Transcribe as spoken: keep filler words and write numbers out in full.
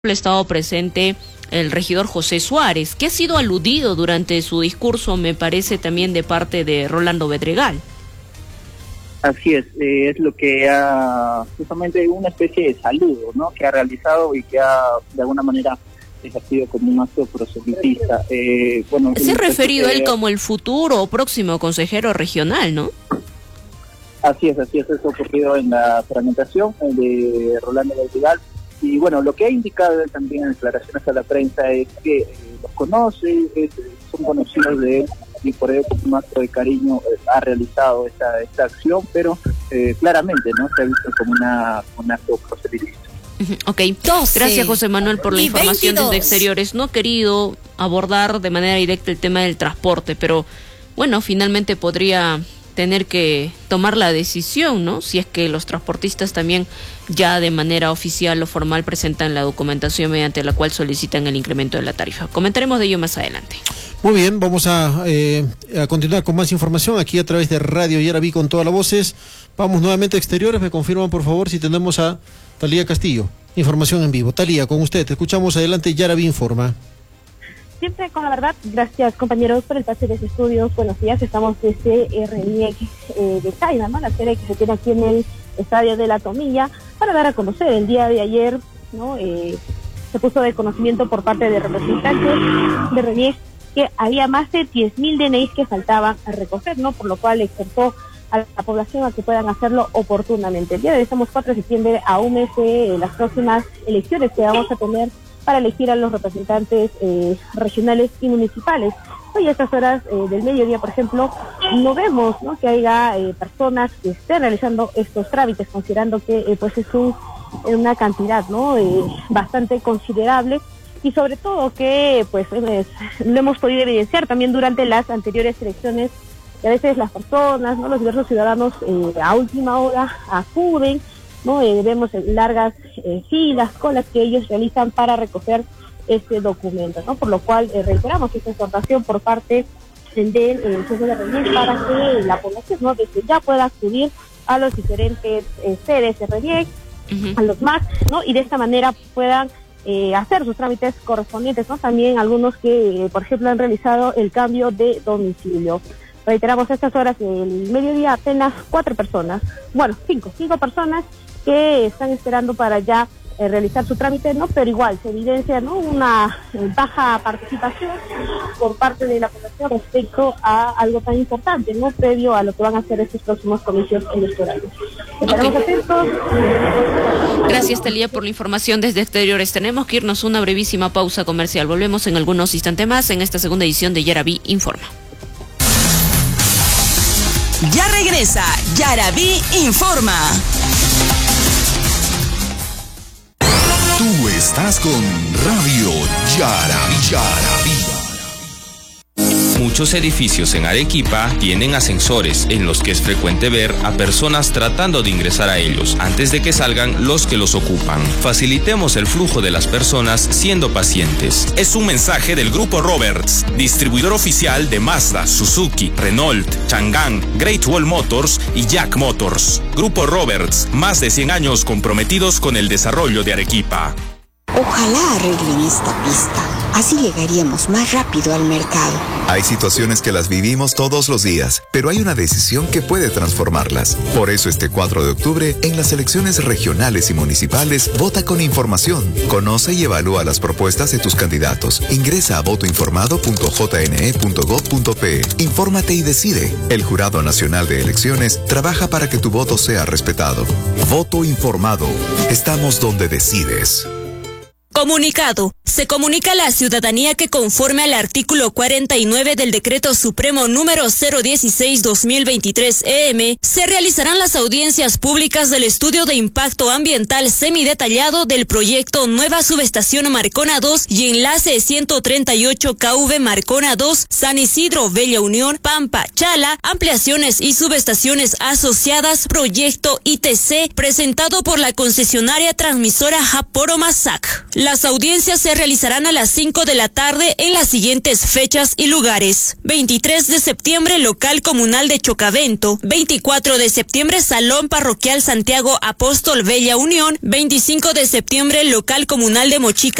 estado presente el regidor José Suárez, que ha sido aludido durante su discurso, me parece, también de parte de Rolando Bedregal. Así es, eh, es lo que ha, justamente una especie de saludo, ¿no?, que ha realizado y que ha, de alguna manera, ejercido como un acto proselitista. Eh, bueno, Se ha referido a él como el futuro o próximo consejero regional, ¿no? Así es, así es, eso ha ocurrido en la fragmentación de Rolando Bedregal. Y bueno, lo que ha indicado él también en declaraciones a la prensa es que eh, los conoce, es, son conocidos de él, y por ello, como un acto de cariño, eh, ha realizado esta, esta acción, pero eh, claramente no se ha visto como una, un acto proselitista. Ok, gracias José Manuel por la información desde Exteriores. No he querido abordar de manera directa el tema del transporte, pero bueno, finalmente podría tener que tomar la decisión, ¿no? Si es que los transportistas también ya de manera oficial o formal presentan la documentación mediante la cual solicitan el incremento de la tarifa. Comentaremos de ello más adelante. Muy bien, vamos a, eh, a continuar con más información aquí a través de Radio Yaraví con todas las voces. Vamos nuevamente a Exteriores. Me confirman, por favor, si tenemos a Talía Castillo. Información en vivo. Talía, con usted. Te escuchamos. Adelante, Yaraví informa. Siempre con la verdad. Gracias, compañeros, por el pase de los estudios. Buenos días. Estamos desde R I E C eh, de Caima, ¿no? La serie que se tiene aquí en el estadio de La Tomilla, para dar a conocer el día de ayer, ¿no? Eh, se puso de conocimiento por parte de representantes de R I E C que había más de diez mil D N Is que faltaban a recoger, ¿no? Por lo cual exhortó a la población a que puedan hacerlo oportunamente. El día de hoy estamos cuatro de septiembre, a un mes de las próximas elecciones que vamos a tener para elegir a los representantes eh, regionales y municipales. Hoy a estas horas eh, del mediodía, por ejemplo, no vemos, ¿no?, que haya eh, personas que estén realizando estos trámites, considerando que eh, pues es un, una cantidad, ¿no?, eh, bastante considerable, y sobre todo que pues eh, lo hemos podido evidenciar también durante las anteriores elecciones, que a veces las personas, ¿no?, los diversos ciudadanos eh, a última hora acuden, ¿no? Eh, vemos largas eh, filas, colas que ellos realizan para recoger este documento, ¿no? Por lo cual eh, reiteramos esta exhortación por parte del eh, Centro de R I E C para que la población, ¿no?, desde ya pueda acudir a los diferentes eh, sedes de R I E C, uh-huh. a los M A C, ¿no?, y de esta manera puedan eh, hacer sus trámites correspondientes, ¿no? También algunos que, eh, por ejemplo, han realizado el cambio de domicilio. Reiteramos, a estas horas del mediodía apenas cuatro personas, bueno, cinco, cinco personas que están esperando para ya eh, realizar su trámite, ¿no? Pero igual se evidencia, ¿no?, una eh, baja participación por parte de la población respecto a algo tan importante, ¿no?, previo a lo que van a hacer estos próximos comicios electorales. Estaremos okay. atentos. Gracias, Talía, por la información desde Exteriores. Tenemos que irnos a una brevísima pausa comercial. Volvemos en algunos instantes más en esta segunda edición de Yaraví Informa. Ya regresa Yaraví Informa. Tú estás con Radio Yaraví. Yaraví. Muchos edificios en Arequipa tienen ascensores en los que es frecuente ver a personas tratando de ingresar a ellos antes de que salgan los que los ocupan. Facilitemos el flujo de las personas siendo pacientes. Es un mensaje del Grupo Roberts, distribuidor oficial de Mazda, Suzuki, Renault, Chang'an, Great Wall Motors y Jack Motors. Grupo Roberts, más de cien años comprometidos con el desarrollo de Arequipa. Ojalá arreglen esta pista. Así llegaríamos más rápido al mercado. Hay situaciones que las vivimos todos los días, pero hay una decisión que puede transformarlas. Por eso este cuatro de octubre, en las elecciones regionales y municipales, vota con información. Conoce y evalúa las propuestas de tus candidatos. Ingresa a voto informado punto j n e punto gob punto pe. Infórmate y decide. El Jurado Nacional de Elecciones trabaja para que tu voto sea respetado. Voto informado. Estamos donde decides. Comunicado. Se comunica a la ciudadanía que conforme al artículo cuarenta y nueve del Decreto Supremo número cero dieciséis guión dos mil veintitrés E M, se realizarán las audiencias públicas del estudio de impacto ambiental semidetallado del proyecto Nueva Subestación Marcona dos y enlace ciento treinta y ocho K V Marcona dos, San Isidro, Bella Unión, Pampa, Chala, ampliaciones y subestaciones asociadas, proyecto I T C, presentado por la concesionaria transmisora Japoro Masac. La Las audiencias se realizarán a las cinco de la tarde en las siguientes fechas y lugares. veintitrés de septiembre, local comunal de Chocavento. veinticuatro de septiembre, Salón Parroquial Santiago Apóstol Bella Unión. veinticinco de septiembre, local comunal de Mochica